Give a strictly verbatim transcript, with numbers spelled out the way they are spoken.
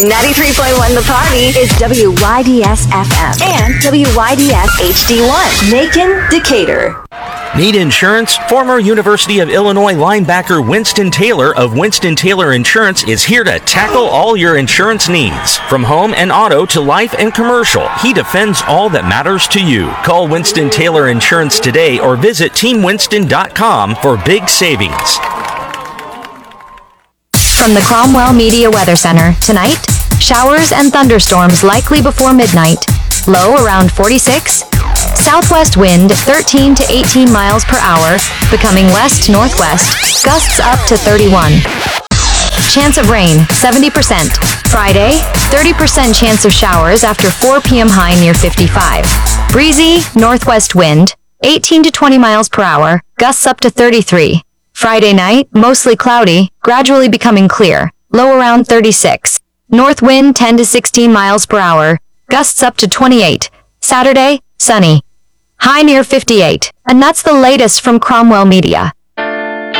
ninety-three point one The Party is W Y D S F M and W Y D S H D one. Macon, Decatur. Need insurance? Former University of Illinois linebacker Winston Taylor of Winston Taylor Insurance is here to tackle all your insurance needs. From home and auto to life and commercial, he defends all that matters to you. Call Winston Taylor Insurance today or visit team winston dot com for big savings. From the Cromwell Media Weather Center, tonight, showers and thunderstorms likely before midnight. Low around forty-six. Southwest wind thirteen to eighteen miles per hour, becoming west-northwest, gusts up to thirty-one. Chance of rain, seventy percent. Friday, thirty percent chance of showers after four p.m. high near fifty-five. Breezy, northwest wind, eighteen to twenty miles per hour, gusts up to thirty-three. Friday night, mostly cloudy, gradually becoming clear, low around thirty-six. North wind ten to sixteen miles per hour, gusts up to twenty-eight. Saturday, sunny. High near fifty-eight. And that's the latest from Cromwell Media.